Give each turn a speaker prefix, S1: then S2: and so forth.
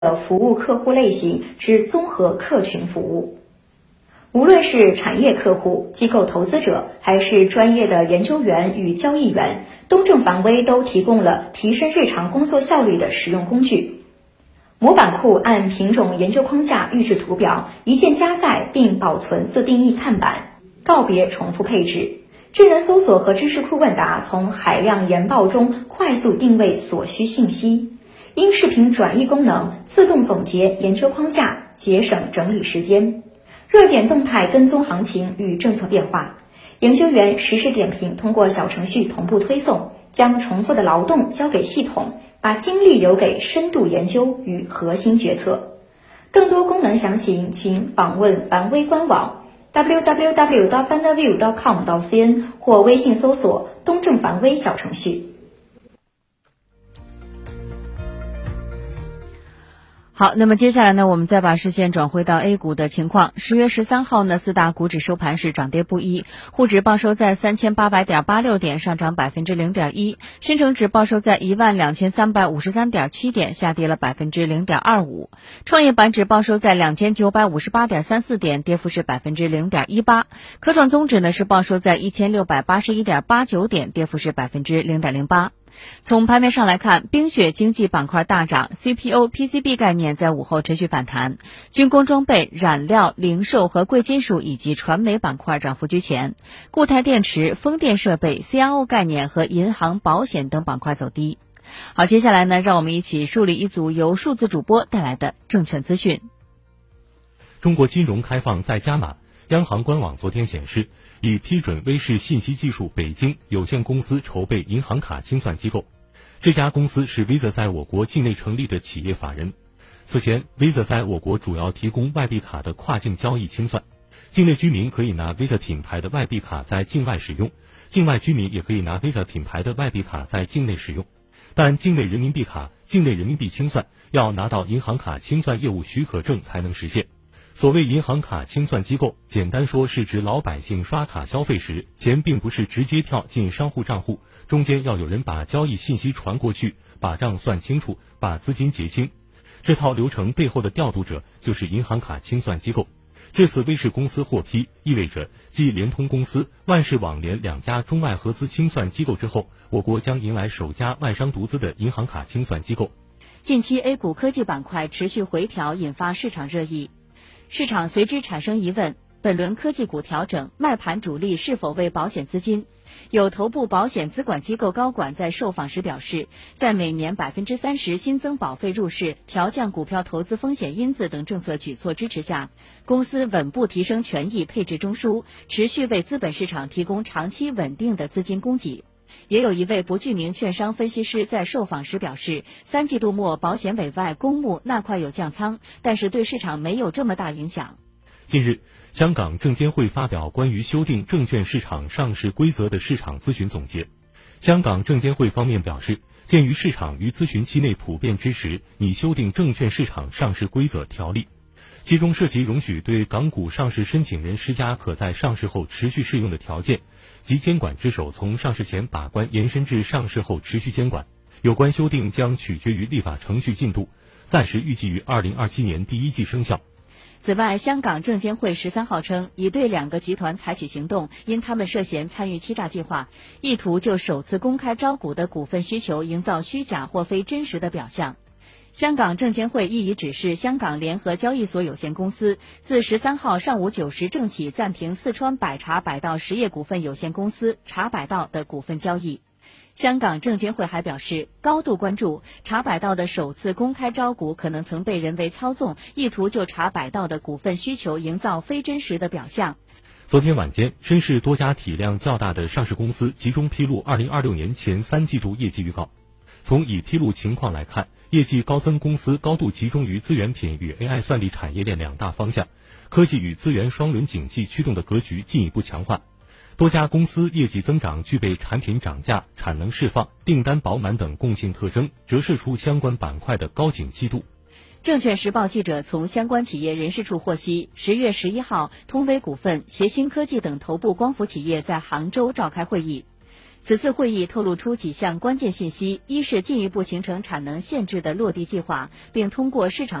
S1: 服务客户类型之综合客群服务。无论是产业客户、机构投资者，还是专业的研究员与交易员，东正凡威都提供了提升日常工作效率的实用工具。模板库按品种研究框架预制图表一键加载并保存自定义看板，告别重复配置。智能搜索和知识库问答从海量研报中快速定位所需信息。音视频转译功能自动总结研究框架，节省整理时间。热点动态跟踪行情与政策变化，研究员实时点评通过小程序同步推送，将重复的劳动交给系统，把精力留给深度研究与核心决策。更多功能详情请访问凡威官网 www.fanderview.com.cn 或微信搜索东正凡威小程序。
S2: 好，那么接下来呢，我们再把视线转回到 A 股的情况。10月13号呢，四大股指收盘是涨跌不一，沪指报收在3800.86点，上涨 0.1%， 深成指报收在12353.7点，下跌了 0.25%， 创业板指报收在2958.34点，跌幅是 0.18%， 科创综指呢是报收在1681.89点，跌幅是 0.08%。从盘面上来看，冰雪经济板块大涨， CPO、PCB 概念在午后持续反弹，军工装备、染料、零售和贵金属以及传媒板块涨幅居前，固态电池、风电设备、CRO 概念和银行、保险等板块走低。好，接下来呢，让我们一起梳理一组由数字主播带来的证券资讯。
S3: 中国金融开放再加码，央行官网昨天显示，已批准威视信息技术北京有限公司筹备银行卡清算机构。这家公司是 Visa 在我国境内成立的企业法人。此前 Visa 在我国主要提供外币卡的跨境交易清算，境内居民可以拿 Visa 品牌的外币卡在境外使用，境外居民也可以拿 Visa 品牌的外币卡在境内使用。但境内人民币卡、境内人民币清算要拿到银行卡清算业务许可证才能实现。所谓银行卡清算机构，简单说是指老百姓刷卡消费时，钱并不是直接跳进商户账户，中间要有人把交易信息传过去，把账算清楚，把资金结清。这套流程背后的调度者就是银行卡清算机构。这次威视公司获批，意味着继联通公司、万世网联两家中外合资清算机构之后，我国将迎来首家外商独资的银行卡清算机构。
S2: 近期 A 股科技板块持续回调，引发市场热议。市场随之产生疑问，本轮科技股调整，卖盘主力是否为保险资金？有头部保险资管机构高管在受访时表示，在每年 30% 新增保费入市、调降股票投资风险因子等政策举措支持下，公司稳步提升权益配置中枢，持续为资本市场提供长期稳定的资金供给。也有一位不具名券商分析师在受访时表示，3季度末保险委外公募那块有降仓，但是对市场没有这么大影响。
S3: 近日，香港证监会发表关于修订证券市场上市规则的市场咨询总结。香港证监会方面表示，鉴于市场于咨询期内普遍支持拟修订证券市场上市规则条例，其中涉及容许对港股上市申请人施加可在上市后持续适用的条件，及监管之手从上市前把关延伸至上市后持续监管。有关修订将取决于立法程序进度，暂时预计于2027年第一季生效。
S2: 此外，香港证监会13号称，已对2个集团采取行动，因他们涉嫌参与欺诈计划，意图就首次公开招股的股份需求营造虚假或非真实的表象。香港证监会亦已指示香港联合交易所有限公司，自13号上午9时正起暂停四川百茶百道实业股份有限公司茶百道的股份交易。香港证监会还表示，高度关注茶百道的首次公开招股可能曾被人为操纵，意图就茶百道的股份需求营造非真实的表象。
S3: 昨天晚间，深市多家体量较大的上市公司集中披露2026年前3季度业绩预告。从已披露情况来看，业绩高增公司高度集中于资源品与 AI 算力产业链2大方向，科技与资源双轮景气驱动的格局进一步强化。多家公司业绩增长具备产品涨价、产能释放、订单饱满等共性特征，折射出相关板块的高景气度。
S2: 证券时报记者从相关企业人事处获悉，10月11号，通威股份、协鑫科技等头部光伏企业在杭州召开会议。 此次会议透露出几项关键信息：一是进一步形成产能限制的落地计划，并通过市场